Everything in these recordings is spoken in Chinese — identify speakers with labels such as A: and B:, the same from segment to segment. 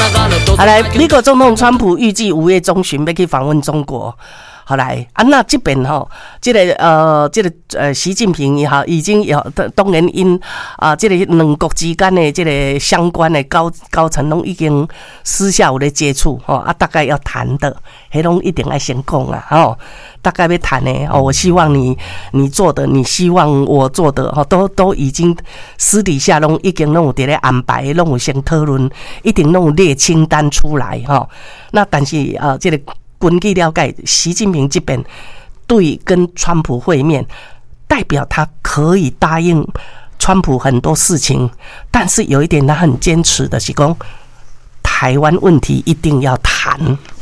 A: 好来，美国总统川普预计5月中旬要去访问中国。好来啊，那这边吼，这个习近平也好，已经有当然因这个两国之间的这个相关的高层拢已经私下有咧接触吼啊，大概要谈的，迄拢一定要先讲啊吼，大概要谈的哦，我希望你做的，你希望我做的吼，都已经私底下拢已经拢有伫咧安排，拢有先讨论，一定拢有列清单出来吼。那但是这个。根据了解，习近平这边对跟川普会面，代表他可以答应川普很多事情，但是有一点他很坚持的是说，台湾问题一定要谈，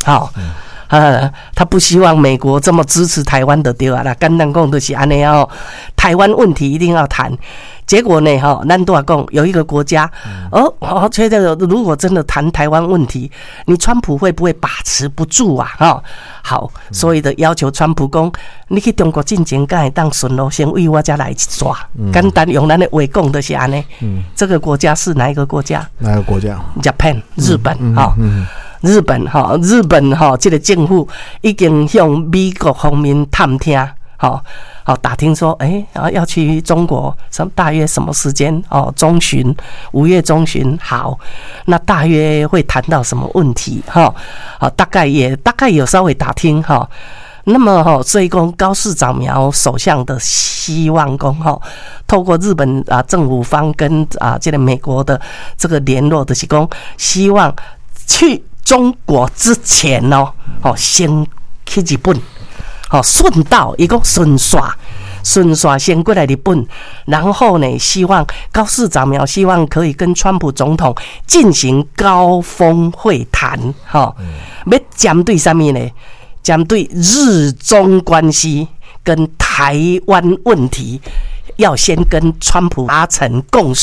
A: 他不希望美国这么支持台湾的对啊啦，简单讲就是安尼哦，台湾问题一定要谈。结果呢，咱都讲有一个国家，觉得如果真的谈台湾问题，你川普会不会把持不住啊？好，所以的要求川普讲，你去中国进前，敢会当顺路先为我家来一抓。简单用咱的话讲就是安尼。这个国家是哪一个国家？
B: 哪个国家
A: ？Japan， 日本日本这个政府已经向美国方面探听，打听说，要去中国，大约什么时间？中旬，5月中旬。好，那大约会谈到什么问题？大概有稍微打听哈。那么所以讲高市早苗首相的希望讲透过日本政府方跟这个美国的这个联络的是讲，希望去中国之前先去日本。顺道一个顺刷先过来日本，然后呢，希望高市早苗希望可以跟川普总统进行高峰会谈，要针对什么呢？针对日中关系跟台湾问题，要先跟川普达成共识。